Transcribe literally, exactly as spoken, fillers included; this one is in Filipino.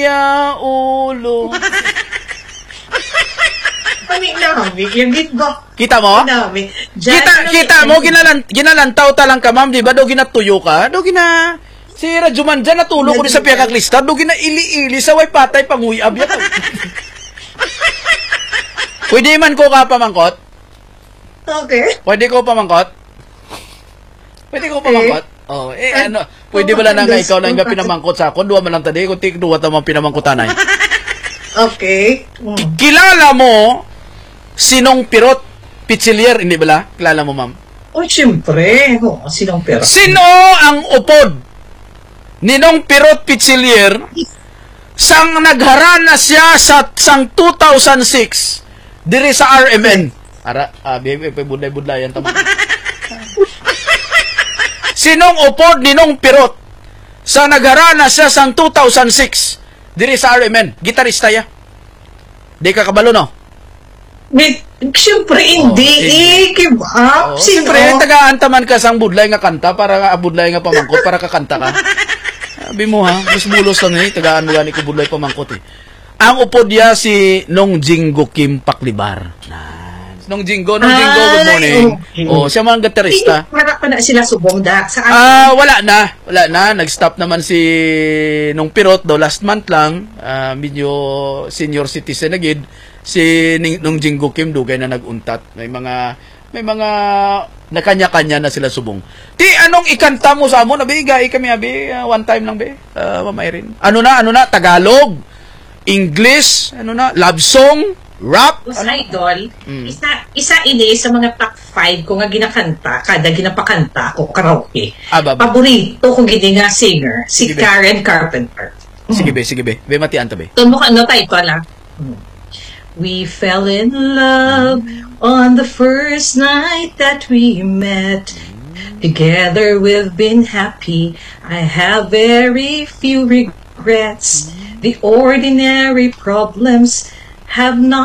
iya ulo. Kami namin, yung gitgo. Kita mo? Namin. Kita, kita mo, ginalan, ginalantaw talang ka, ma'am, di ba? Do ginatuyo ka? Do gina... Si Rajuman dyan, natulog ko rin sa piyakaklista. Do gina ili-ili sa way patay panguyab yan. Pwede man ko ka pamangkot? Okay. Pwede ko pamangkot? Pwede ko pamangkot? Oh, eh, ano, pwede ba lang nga ikaw lang nga pinamangkot sa akin? Duwa man lang tadi, kung tikduwa tamang pinamangkotanay. Okay. Mm. Kilala mo sinong Pirot Pichilier, hindi ba? Kilala mo, ma'am? Oh, siyempre. Oh, sinong pera? Sino ang upod ni nong Pirot Pichilier sang nagharana siya sa sang two thousand six diri sa R M N? Ara, ah, baby, budlay-budlayan tama. Sinong upod ni nong Pirot sa nagharana siya sang two thousand six diri sa R M N? Gitarista ya. Di ka kabalo, no? Wait, siyempre hindi. Oh, eh, give up. Oh, Sino? siyempre, tagaan-taman ka sang budlay nga kanta para nga budlay nga pamangkot para kakanta ka. Sabi mo ha, mas bulos lang eh, tagaan mo gani ko budlay pamangkot eh. Ang upod niya si Nong Jingo Kim Paklibar. Nong Jingo, Nong Jingo, good morning. Okay. Oh, siya man gitarista. Para pa na sila subong da. Saan? Ah, wala na. Wala na. Nag-stop naman si Nong Pirot do last month lang. Ah, medyo senior citizen na gid. Si Ning, Nong Jingo Kim dugay na naguntat. May mga may mga nakanya-kanya na sila subong. Ti anong ikanta mo sa amon? Abi gay kami abi uh, one time lang be. Uh, mamay rin. Ano na? Ano na? Tagalog, English, ano na? Love song, rap. Us idol, Mm. isa isa ini sa mga top five ko nga ginakanta, kada ginapakanta ko karaoke. Ah, baba. Paborito ko gini nga singer, si Sige, be. Karen Carpenter. Sige be, sige be. Be matian to be. Tun mo ano title ah. We fell in love on the first night that we met. Together we've been happy. I have very few regrets. The ordinary problems have not